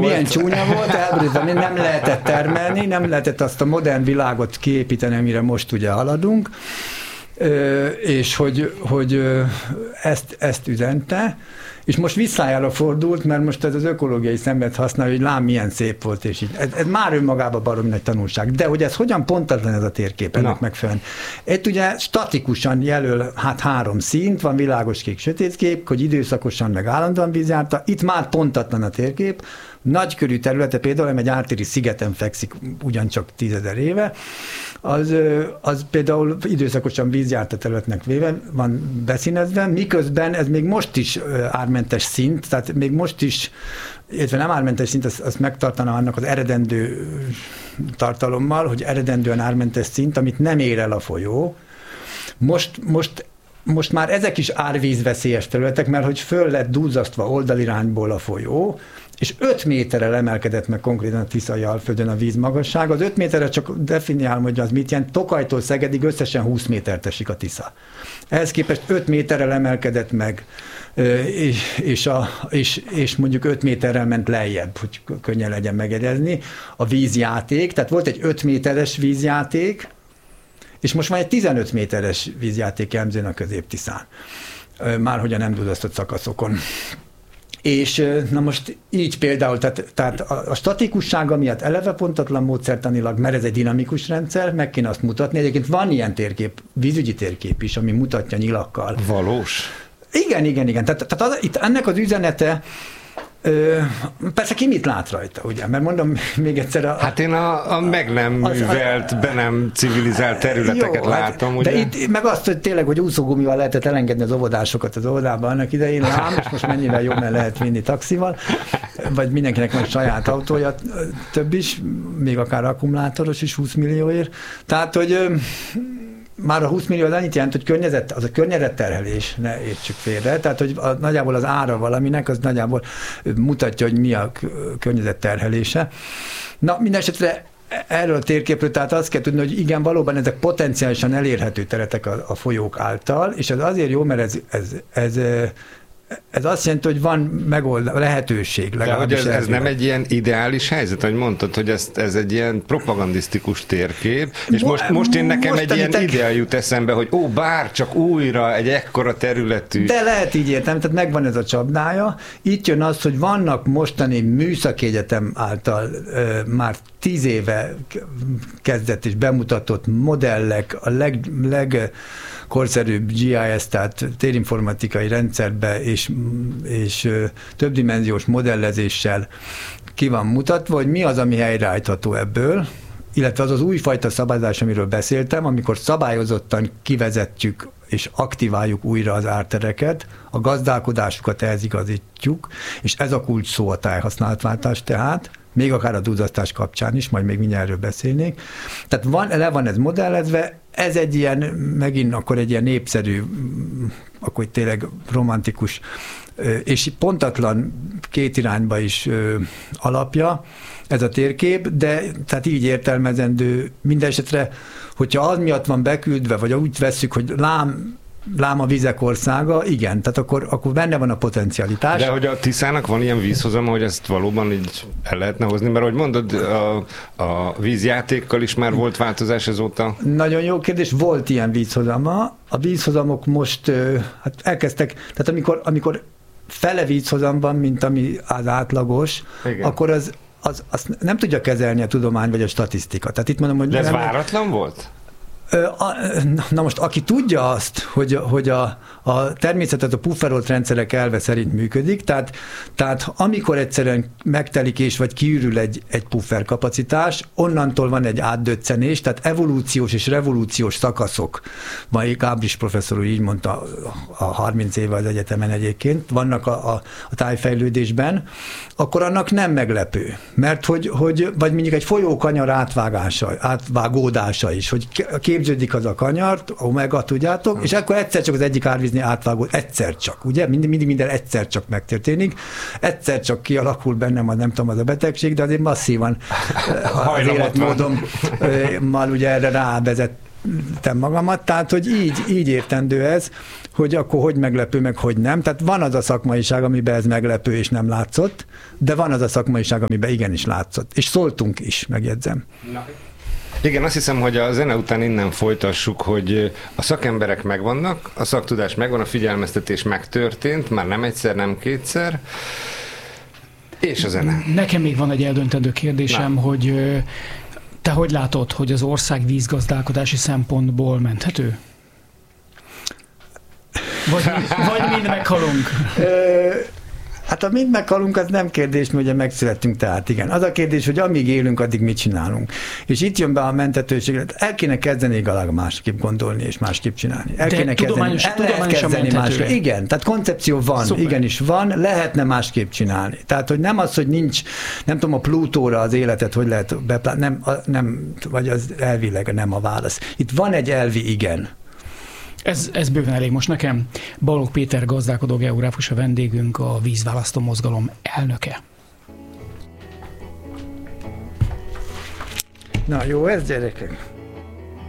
Milyen csúnya volt, elborítom, nem lehetett termelni, nem lehetett azt a modern világot kiépíteni, amire most ugye haladunk, és hogy ezt üzente, és most visszájára fordult, mert most ez az ökológiai szemlet használja, hogy lám milyen szép volt, és így. Ez már önmagában baromi nagy tanulság. De hogy ez hogyan pontatlan ez a térkép ennek megfelelően? Itt ugye statikusan jelöl 3 színt, van világos kék, sötét kék, hogy időszakosan meg állandóan vízjárta. Itt már pontatlan a térkép. Nagykörű területe például, egy ártéri szigeten fekszik ugyancsak 10 000 éve, az például időszakosan vízjárta területnek véve van beszínezve, miközben ez még most is ármentes szint, tehát még most is, illetve nem ármentes szint, azt megtartana annak az eredendő tartalommal, hogy eredendően ármentes szint, amit nem ér el a folyó. Most már ezek is árvízveszélyes területek, mert hogy föl lett duzzasztva oldalirányból a folyó, és 5 méterrel emelkedett meg konkrétan a Tiszai Alföldön a vízmagasság. Az 5 méterre csak definiálom, hogy az mit jelent. Tokajtól Szegedig összesen 20 métert esik a Tisza. Ehhez képest 5 méterrel emelkedett meg, és mondjuk 5 méterrel ment lejjebb, hogy könnyen legyen megjegyezni. A vízjáték, tehát volt egy 5 méteres vízjáték, és most van egy 15 méteres vízjáték Emzőn a Közép-Tiszán. Márhogy a nem duzzasztott szakaszokon. És na most így például, tehát a statikussága miatt eleve pontatlan módszertanilag, mert ez egy dinamikus rendszer, meg kéne azt mutatni. Egyébként van ilyen térkép, vízügyi térkép is, ami mutatja nyilakkal. Valós? Igen. Tehát itt ennek az üzenete, persze ki mit lát rajta, ugye? Mert mondom még egyszer... Hát én a meg nem művelt, be nem civilizált területeket látom, ugye? De itt meg azt, hogy tényleg, hogy úszógumival lehetett elengedni az óvodásokat az óvodában annak idején, és most mennyivel jobban lehet vinni taxival, vagy mindenkinek van saját autója, több is, még akár akkumulátoros is 20 millióért. Tehát, hogy már a 20 millió az annyit jelent, hogy az a környezetterhelés, ne értsük félre, tehát hogy nagyjából az ára valaminek, az nagyjából mutatja, hogy mi a környezetterhelése. Na, mindenesetre erről a térképről, tehát azt kell tudni, hogy igen, valóban ezek potenciálisan elérhető területek a folyók által, és ez azért jó, mert ez azt jelenti, hogy van lehetőség. De hogy ez nem egy ilyen ideális helyzet, hogy mondtad, hogy ez egy ilyen propagandisztikus térkép, és most én nekem egy ilyen ideál jut eszembe, hogy bár csak újra egy ekkora területű. De lehet így értem, tehát megvan ez a csapdája. Itt jön az, hogy vannak mostani műszaki egyetem által már 10 éve kezdett és bemutatott modellek, a legkorszerűbb GIS, tehát térinformatikai rendszerbe és többdimenziós modellezéssel ki van mutatva, hogy mi az, ami helyreállítható ebből, illetve az újfajta szabályozás, amiről beszéltem, amikor szabályozottan kivezetjük és aktiváljuk újra az ártereket, a gazdálkodásukat ehhez igazítjuk, és ez a kulcs szó a tájhasználatváltás tehát, még akár a duzzasztás kapcsán is, majd még mindjárt erről beszélnék. Tehát le van ez modellezve, ez egy ilyen, megint akkor egy ilyen népszerű, akkor tényleg romantikus, és pontatlan két irányba is alapja ez a térkép, de tehát így értelmezendő mindenesetre, hogyha az miatt van beküldve, vagy úgy vesszük, hogy lám a vizek országa, igen, tehát akkor benne van a potencialitás. De hogy a Tiszának van ilyen vízhozama, hogy ezt valóban így el lehetne hozni, mert ahogy mondod, a vízjátékkal is már volt változás azóta? Nagyon jó kérdés, volt ilyen vízhozama. A vízhozamok most hát elkezdtek, tehát amikor fele vízhozam van, mint ami az átlagos, igen, akkor azt nem tudja kezelni a tudomány vagy a statisztika. Tehát itt mondom, hogy... De ez váratlan volt? Na most, aki tudja azt, hogy a természetet a pufferolt rendszerek elve szerint működik, tehát amikor egyszerűen megtelik és vagy kiürül egy puffer kapacitás, onnantól van egy átdöccenés, tehát evolúciós és revolúciós szakaszok, majd Gábris professzor úr így mondta a 30 éve az egyetemen egyébként, vannak a tájfejlődésben, akkor annak nem meglepő. Mert hogy vagy mondjuk egy folyókanyar átvágódása is, hogy képződik az a kanyart, omega, tudjátok, és akkor egyszer csak az egyik árvízni átvágó, egyszer csak, ugye? Mindig minden egyszer csak megtörténik, egyszer csak kialakul bennem az, nem tudom, az a betegség, de azért masszívan az életmódommal ugye erre rávezet magamat, tehát, hogy így értendő ez, hogy akkor hogy meglepő, meg hogy nem. Tehát van az a szakmaiság, amiben ez meglepő és nem látszott, de van az a szakmaiság, amiben igenis látszott. És szóltunk is, megjegyzem. Na. Igen, azt hiszem, hogy a zene után innen folytassuk, hogy a szakemberek megvannak, a szaktudás megvan, a figyelmeztetés megtörtént, már nem egyszer, nem kétszer, és a zene. Nekem még van egy eldöntendő kérdésem, hogy te hogy látod, hogy az ország vízgazdálkodási szempontból menthető? Vagy mind meghalunk? Hát ha mind meghalunk, az nem kérdés, mert ugye megszülettünk, tehát igen. Az a kérdés, hogy amíg élünk, addig mit csinálunk. És itt jön be a mentetőség, el kéne kezdeni legalább másképp gondolni, és másképp csinálni. El kéne kezdeni másképp. Igen, tehát koncepció van, szuper. Igenis van, lehetne másképp csinálni. Tehát, hogy nem az, hogy nincs, nem tudom, a Plutóra az életet, hogy lehet nem, vagy az elvileg nem a válasz. Itt van egy elvi igen. Ez bőven elég most nekem. Balogh Péter gazdálkodó geográfus a vendégünk, a Vízválasztó Mozgalom elnöke. Na jó ez, gyerekek?